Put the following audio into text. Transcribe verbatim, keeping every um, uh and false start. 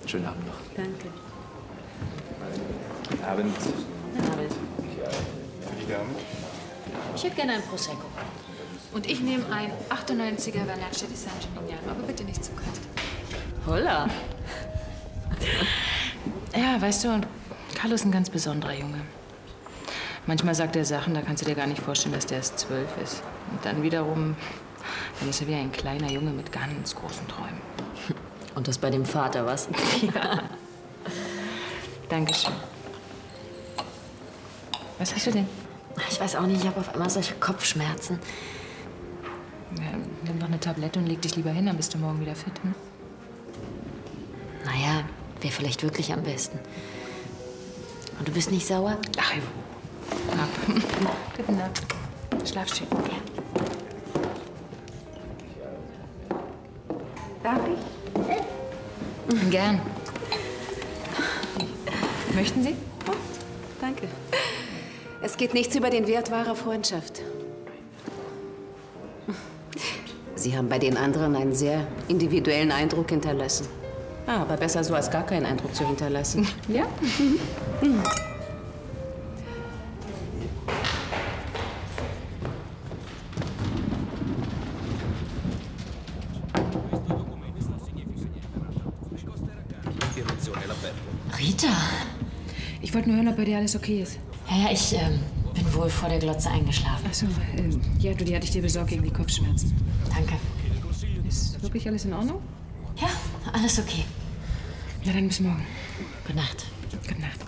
Schönen Abend noch. Danke. Guten Abend. Guten Abend. Ich hätte gerne ein Prosecco. Und ich nehme ein achtundneunziger Vernaccia di San Gimignano, aber bitte nicht zu kalt. Holla. Ja, weißt du, Carlo ist ein ganz besonderer Junge. Manchmal sagt er Sachen, da kannst du dir gar nicht vorstellen, dass der erst zwölf ist. Und dann wiederum, dann ist er wie ein kleiner Junge mit ganz großen Träumen. Und das bei dem Vater, was? Ja. Dankeschön. Was hast du denn? Ich weiß auch nicht, ich habe auf einmal solche Kopfschmerzen. Ja, nimm doch eine Tablette und leg dich lieber hin, dann bist du morgen wieder fit. Hm? Naja, wäre vielleicht wirklich am besten. Und du bist nicht sauer? Ach, Ab. Gute Nacht. Schlaf schön. Ja. Darf ich? Gern. Möchten Sie? Oh, danke. Es geht nichts über den Wert wahrer Freundschaft. Sie haben bei den anderen einen sehr individuellen Eindruck hinterlassen. Ah, aber besser so, als gar keinen Eindruck zu hinterlassen. Ja? Mhm. Rita? Ich wollte nur hören, ob bei dir alles okay ist. Ja, ja, ich ähm, bin wohl vor der Glotze eingeschlafen. Ach so, äh, ja, du, die hatte ich dir besorgt gegen die Kopfschmerzen. Danke. Ist wirklich alles in Ordnung? Ja, alles okay. Ja, dann bis morgen. Gute Nacht. Gute Nacht.